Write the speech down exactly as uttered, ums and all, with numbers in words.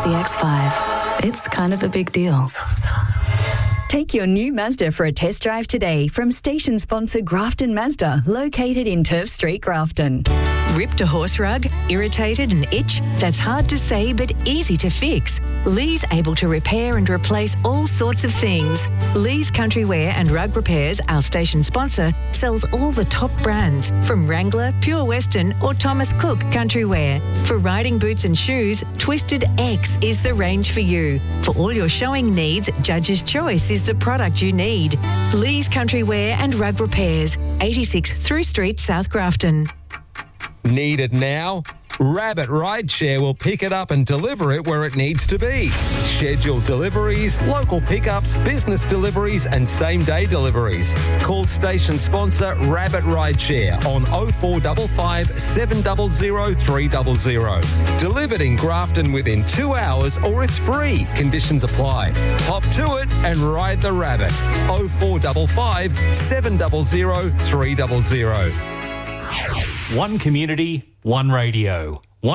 C X five. It's kind of a big deal. Take your new Mazda for a test drive today from station sponsor Grafton Mazda, located in Turf Street, Grafton. Ripped a horse rug? Irritated an itch? That's hard to say but easy to fix. Lee's able to repair and replace all sorts of things. Lee's Country Wear and Rug Repairs, our station sponsor, sells all the top brands from Wrangler, Pure Western or Thomas Cook Country Wear. For riding boots and shoes, Twisted X is the range for you. For all your showing needs, Judge's Choice is the product you need. Lee's Country Wear and Rug Repairs, eighty-six Through Street, South Grafton. Need it now? Rabbit Rideshare will pick it up and deliver it where it needs to be. Scheduled deliveries, local pickups, business deliveries and same-day deliveries. Call station sponsor Rabbit Rideshare on oh four five five, seven zero zero, three zero zero. Delivered in Grafton within two hours or it's free. Conditions apply. Hop to it and ride the rabbit. oh four five five, seven zero zero, three zero zero. One community, one radio.